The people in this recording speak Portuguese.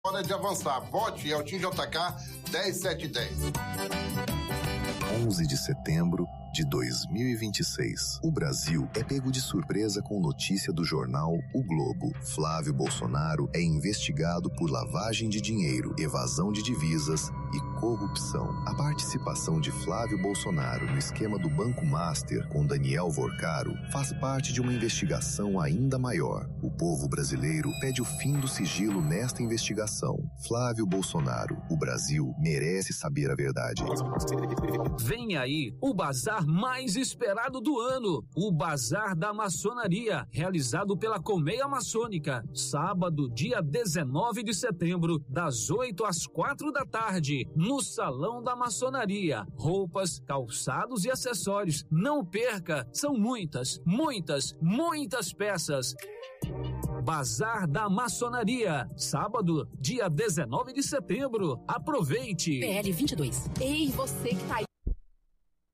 Hora de avançar. Vote Eltim JK 10710. 11 de setembro de 2026. O Brasil é pego de surpresa com notícia do jornal O Globo. Flávio Bolsonaro é investigado por lavagem de dinheiro, evasão de divisas e corrupção. A participação de Flávio Bolsonaro no esquema do Banco Master com Daniel Vorcaro faz parte de uma investigação ainda maior. O povo brasileiro pede o fim do sigilo nesta investigação. Flávio Bolsonaro, o Brasil merece saber a verdade. Vem aí o bazar mais esperado do ano, o Bazar da Maçonaria, realizado pela Colmeia Maçônica, sábado, dia 19 de setembro, das 8 às 4 da tarde, no Salão da Maçonaria. Roupas, calçados e acessórios. Não perca, são muitas peças. Bazar da Maçonaria, sábado, dia 19 de setembro. Aproveite! PL 22. Ei, você que tá aí.